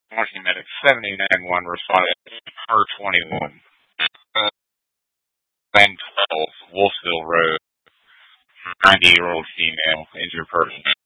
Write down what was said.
Washington Medic 79-1 responded to her 21. Plan 12, Wolfville Road, 90-year-old female, injured person.